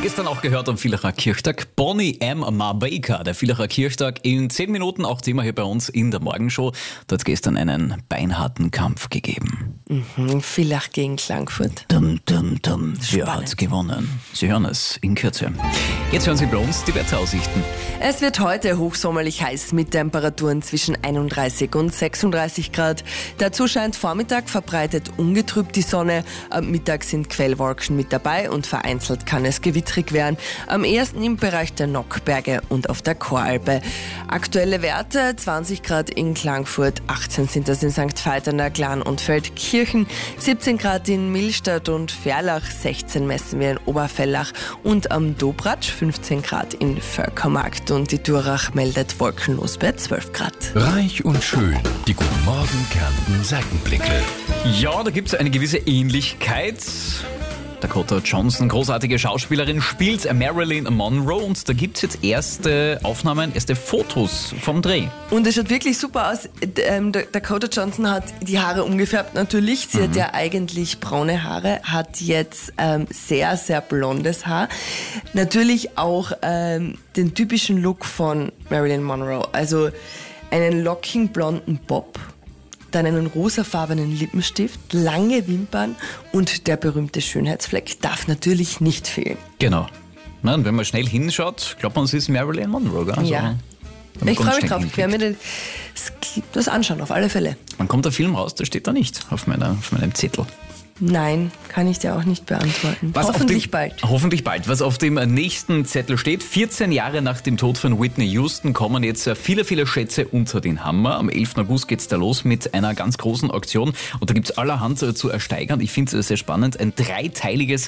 Gestern auch gehört am Villacher Kirchtag. Bonnie M. Marbacka, der Villacher Kirchtag in 10 Minuten, auch Thema hier bei uns in der Morgenshow. Da hat es gestern einen beinharten Kampf gegeben. Villach gegen Klagenfurt. Dum, dum, dum. Wer hat gewonnen? Sie hören es in Kürze. Jetzt hören Sie bei uns die Wetteraussichten. Es wird heute hochsommerlich heiß mit Temperaturen zwischen 31 und 36 Grad. Dazu scheint Vormittag verbreitet ungetrübt die Sonne. Am Mittag sind Quellwolken mit dabei und vereinzelt kann es gewittrig werden. Am ehesten im Bereich der Nockberge und auf der Choralpe. Aktuelle Werte 20 Grad in Klagenfurt, 18 sind das in St. Veit an der Glan und Feldkirchen, 17 Grad in Millstatt und Ferlach, 16 messen wir in Oberfellach und am Dobratsch 15 Grad in Völkermarkt und die Durach meldet wolkenlos bei 12 Grad. Reich und schön. Die Guten Morgen Kärnten Seitenblicke. Ja, da gibt es eine gewisse Ähnlichkeit. Dakota Johnson, großartige Schauspielerin, spielt Marilyn Monroe und da gibt es jetzt erste Aufnahmen, erste Fotos vom Dreh. Und es schaut wirklich super aus. Dakota Johnson hat die Haare umgefärbt natürlich. Sie hat ja eigentlich braune Haare, hat jetzt sehr, sehr blondes Haar. Natürlich auch den typischen Look von Marilyn Monroe. Also einen lockigen blonden Bob, dann einen rosafarbenen Lippenstift, lange Wimpern und der berühmte Schönheitsfleck darf natürlich nicht fehlen. Genau. Na, und wenn man schnell hinschaut, glaubt man, es ist Marilyn Monroe. Gell? Ja. Also, Ich freue mich drauf. Ich werde mir das anschauen, auf alle Fälle. Wann kommt der Film raus? Da steht da nichts auf meinem Zettel. Nein, kann ich dir auch nicht beantworten. Hoffentlich bald. Hoffentlich bald. Was auf dem nächsten Zettel steht, 14 Jahre nach dem Tod von Whitney Houston kommen jetzt viele, viele Schätze unter den Hammer. Am 11. August geht's da los mit einer ganz großen Auktion und da gibt's allerhand zu ersteigern. Ich finde es sehr spannend. Ein 3-teiliges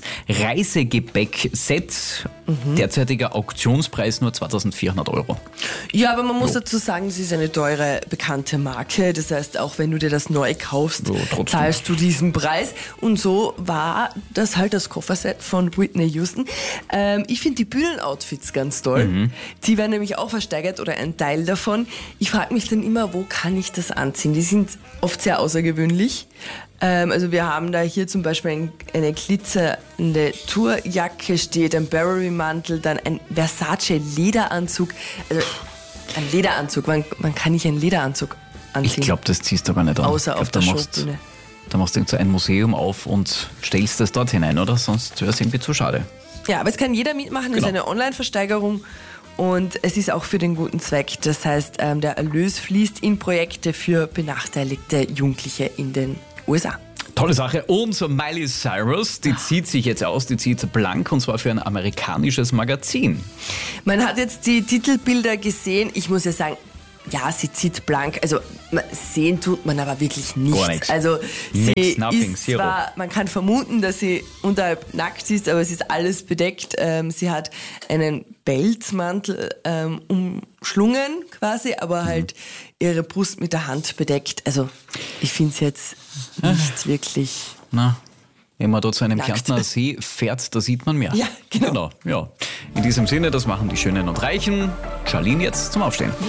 Reisegepäck-Set. Derzeitiger Auktionspreis nur 2.400 €. Ja, aber man muss dazu sagen, sie ist eine teure, bekannte Marke. Das heißt, auch wenn du dir das neu kaufst, zahlst du diesen Preis. Und so war das halt das Kofferset von Whitney Houston. Ich finde die Bühnenoutfits ganz toll. Die werden nämlich auch versteigert oder ein Teil davon. Ich frage mich dann immer, wo kann ich das anziehen? Die sind oft sehr außergewöhnlich. Also wir haben da hier zum Beispiel eine glitzernde Tourjacke steht, ein Burberry-Mantel, dann ein Versace-Lederanzug. Also ein Lederanzug, man kann nicht einen Lederanzug anziehen. Ich glaube, das ziehst du gar nicht an. Außer auf der Showbühne. Da machst du so ein Museum auf und stellst das dort hinein, oder? Sonst wäre es irgendwie zu schade. Ja, aber es kann jeder mitmachen. Es ist eine Online-Versteigerung und es ist auch für den guten Zweck. Das heißt, der Erlös fließt in Projekte für benachteiligte Jugendliche in den USA. Tolle Sache. Und Miley Cyrus, die zieht sich jetzt aus, die zieht blank und zwar für ein amerikanisches Magazin. Man hat jetzt die Titelbilder gesehen. Ich muss ja sagen, ja, sie zieht blank. Also sehen tut man aber wirklich nichts. Gar nichts. Also Nix, sie nothing, ist zero. zwar, man kann vermuten, dass sie unterhalb nackt ist, aber es ist alles bedeckt. Sie hat einen Pelzmantel umschlungen quasi, aber halt ihre Brust mit der Hand bedeckt. Also ich finde es jetzt nicht wirklich... Na, wenn man dort zu einem nackt. Kärntner See fährt, da sieht man mehr. Ja, genau. Ja. In diesem Sinne, das machen die Schönen und Reichen. Charlene jetzt zum Aufstehen.